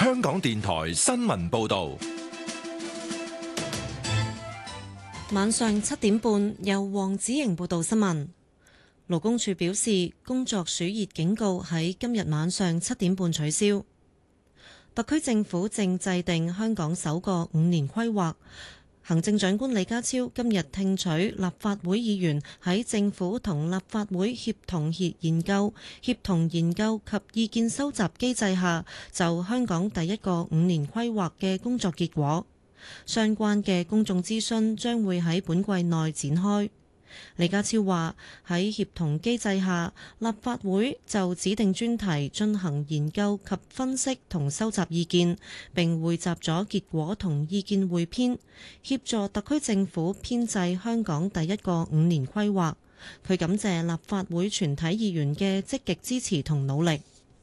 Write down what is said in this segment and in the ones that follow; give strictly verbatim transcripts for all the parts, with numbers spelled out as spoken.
香港電台新聞報道。 晚上七點半，由黃子瑩報道新聞。勞工處表示，工作暑熱警告喺今日晚上七點半取消。特區政府正制定香港首個五年規劃。行政長官李家超今日聽取立法會議員喺政府同立法會協同研究、協同研究及意見收集機制下，就香港第一個五年規劃嘅工作結果。相關嘅公眾諮詢將會喺本季內展開。李家超話喺協同機制下，立法會就指定專題進行研究及分析同收集意見，並匯集咗結果同意見匯編，協助特區政府編製香港第一個五年規劃。佢感謝立法會全體議員嘅積極支持同努力。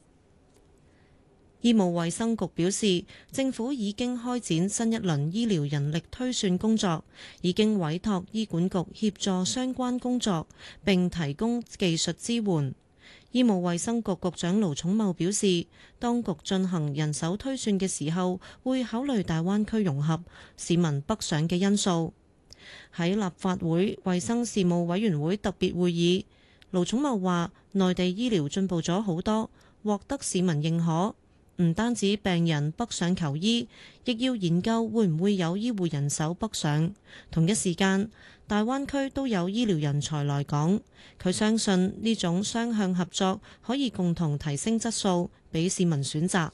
醫務衛生局表示，政府已經開展新一輪醫療人力推算工作，已經委託醫管局協助相關工作，並提供技術支援。醫務衛生局局長盧寵茂表示，當局進行人手推算嘅時候，會考慮大灣區融合、市民北上嘅因素。喺立法會衛生事務委員會特別會議，盧寵茂話，內地醫療進步咗好多，獲得市民認可。唔單止病人北上求醫，亦要研究會唔會有醫護人手北上。同一時間，大灣區都有醫療人才來港。佢相信呢種雙向合作可以共同提升質素，俾市民選擇。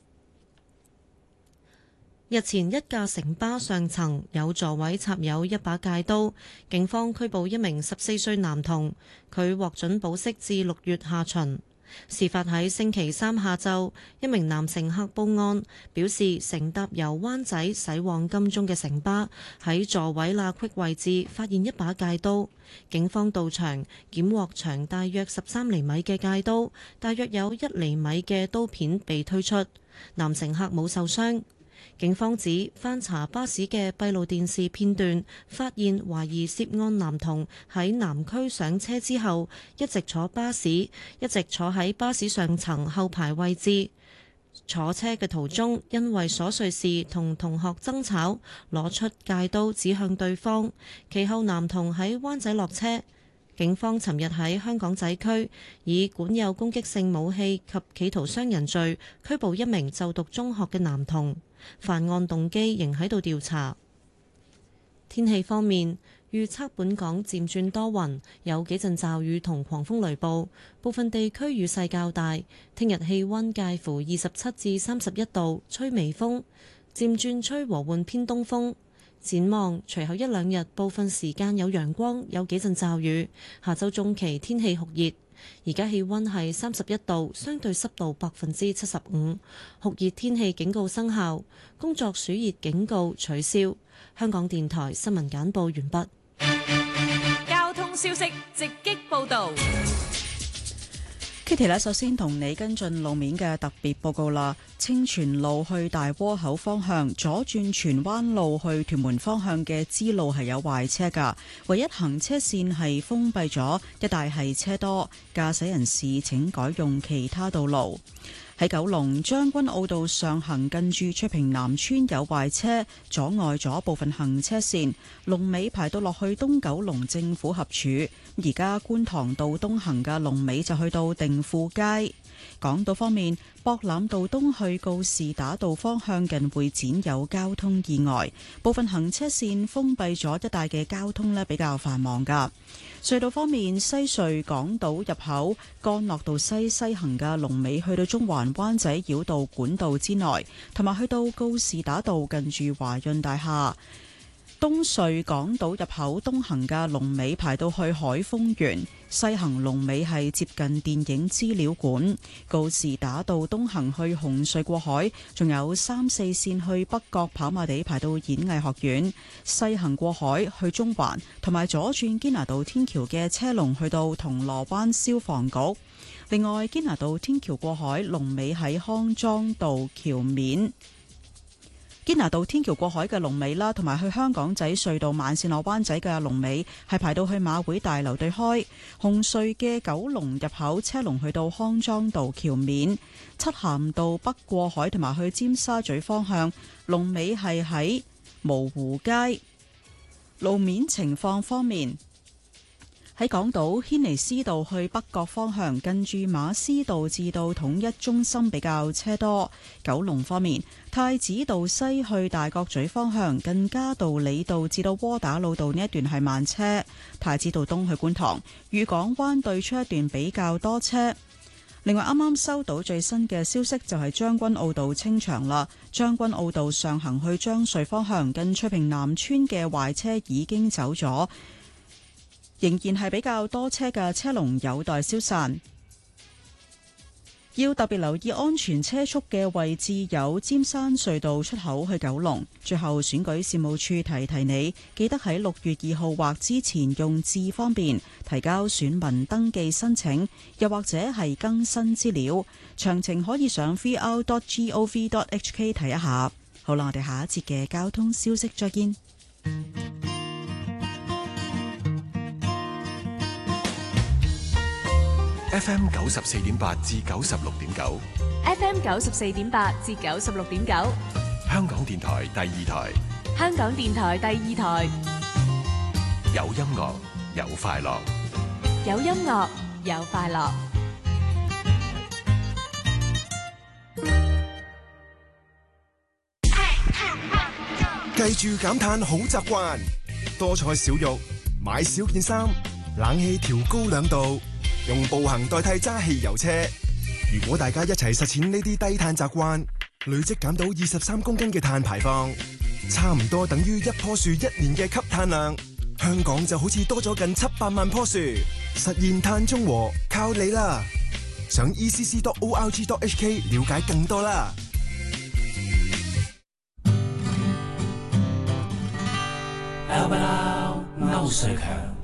日前一架城巴上層有座位插有一把戒刀，警方拘捕一名十四歲男童，佢獲准保釋至六月下旬。事發喺星期三下晝，一名男乘客報案，表示乘搭由灣仔駛往金鐘嘅城巴喺座位罅隙位置發現一把戒刀。警方到場檢獲長大約十三厘米嘅戒刀，大約有一厘米嘅刀片被推出，男乘客冇受傷。警方指翻查巴士嘅閉路電視片段，發現懷疑涉案男童喺南區上車之後，一直坐巴士，一直坐喺巴士上層後排位置。坐車嘅途中，因為瑣碎事同同學爭吵，攞出戒刀指向對方。其後男童喺灣仔落車。警方尋日喺香港仔區以管有攻擊性武器及企圖傷人罪拘捕一名就讀中學嘅男童，犯案動機仍喺度調查。天氣方面，預測本港漸轉多雲，有幾陣驟雨同狂風雷暴，部分地區雨勢較大。聽日氣溫介乎二十七至三十一度，吹微風，漸轉吹和緩偏東風。展望隨後一兩日，部分時間有陽光，有幾陣驟雨。下週中期天氣酷熱，而家氣溫係三十一度，相對濕度百分之七十五，酷熱天氣警告生效，工作暑熱警告取消。香港電台新聞簡報完畢。 交通消息直擊報道。 Kitty 咧，首先同你跟進路面嘅特別報告啦。清泉路去大窩口方向，左轉荃灣路去屯門方向嘅支路係有壞車噶，唯一行車線係封閉咗，一帶係車多，駕駛人士請改用其他道路。喺九龍將軍澳道上行近住翠屏南村有壞車，阻礙咗部分行車線，龍尾排到落去東九龍政府合署。而家觀塘道東行嘅龍尾就去到定富街。港島方面，博覽道東去告士打道方向近會展有交通意外，部分行車線封閉咗，一帶嘅交通呢比較繁忙噶。隧道方面，西隧港島入口干諾道西西行嘅龍尾去到中環灣仔繞道管道之內，同埋去到告士打道近住華潤大廈。東隧港島入口東行嘅龍尾排到去海豐園，西行龍尾係接近電影資料館。告士打道東行去紅隧過海，仲有三四線去北角跑馬地排到演藝學院。西行過海去中環，同埋左轉堅拿道天橋嘅車龍去到銅鑼灣消防局。另外，堅拿道天橋過海龍尾喺康莊道橋面。 堅拿道天橋過海嘅龍尾啦，同埋去香港仔隧道慢線落灣仔嘅龍尾係排到去馬會大樓對開。紅隧嘅九龍入口車龍去到康莊道橋面，漆咸道北過海同埋去尖沙咀方向龍尾係喺蕪湖街。路面情況方面，喺港島軒尼詩道去北角方向，近住馬師道至到統一中心比較車多。九龍方面，太子道西去大角咀方向，近嘉道理道至到窩打老道呢一段係慢車。太子道東去觀塘，裕港灣對出一段比較多車。另外，啱啱收到最新嘅消息，就係將軍澳道清場啦。將軍澳道上行去將穗方向，近翠屏南村嘅壞車已經走咗，仍然係比較多車嘅車龍有待消散。要特別留意安全車速嘅位置有尖山隧道出口去九龍。最後，選舉事務處提提你，記得喺六月二號或之前用智方便提交選民登記申請，又或者係更新資料。詳情可以上 v r dot gov dot h k 睇一下。好啦，我哋下一節嘅交通消息再見。 F M 九十四點八至九十六點九 F M 九十四點八至九十六點九， 香港電台第二台， 香港電台第二台， 有音樂有快樂， 有音樂有快樂。 記住減碳好習慣，多菜少肉，買少件衫，冷氣調高兩度。用步行代替揸汽油車。如果大家一齊實踐呢啲低碳習慣，累積減到二十三公斤嘅碳排放，差唔多等於一棵樹一年嘅吸碳量。香港就好似多咗近七百萬棵樹，實現碳中和靠你啦！上 e c c dot org dot h k 了解更多啦。 歐瑞強，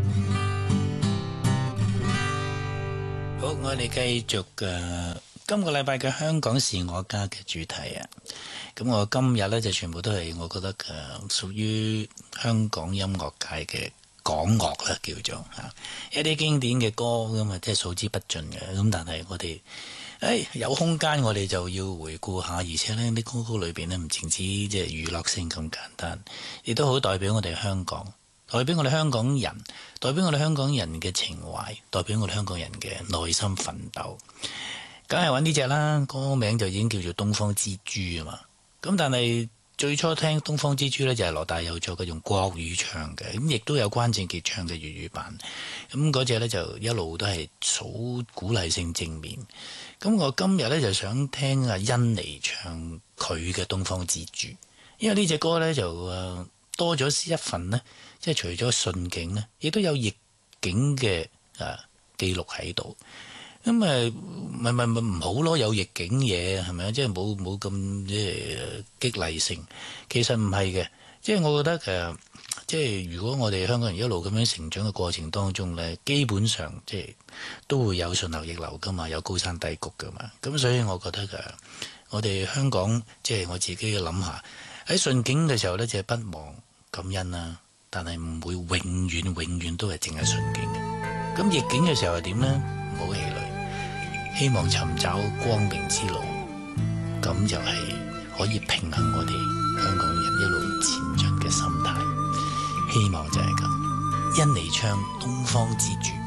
好，我哋繼續嘅今個禮拜嘅香港是我家嘅主題啊。咁我今日呢，就全部都係我覺得誒屬於香港音樂界嘅港樂啦，叫做吓一啲經典嘅歌咁啊，即係數之不盡嘅。咁但係我哋誒、哎、有空間，我哋就要回顧下，而且呢啲歌曲裏邊呢，唔淨止即係娛樂性咁簡單，亦都好代表我哋香港。代表我哋香港人，代表我哋香港人嘅情懷，代表我哋香港人嘅內心奮鬥，梗係揾呢隻啦。歌名就已經叫做《東方之珠》啊嘛。咁但係最初聽《東方之珠》呢，就係羅大佑作嘅用國語唱嘅，咁亦都有關正傑唱嘅粵語版。咁嗰隻呢，就一路都係好鼓勵性正面。咁我今日呢，就想聽阿甄妮唱佢嘅《東方之珠》，因為呢隻歌呢，就誒多咗一份呢。即係除咗順境呢，亦都有逆境嘅啊記錄喺度。咁誒咪咪咪唔好咯，有逆境嘢係咪啊？即係冇冇咁即係激勵性。其實唔係嘅，即係我覺得誒，即係如果我哋香港人一路咁樣成長嘅過程當中咧，基本上即係都會有順流逆流噶嘛，有高山低谷噶嘛。咁所以我覺得誒，我哋香港即係我自己嘅諗下，喺順境嘅時候咧，就係不忘感恩啦。但係唔會永遠永遠都係淨係順境嘅。咁逆境嘅時候係點呢？唔好氣餒，希望尋找光明之路，咁就係可以平衡我哋香港人一路前進嘅心態。希望就係咁。甄妮唱《東方之珠》。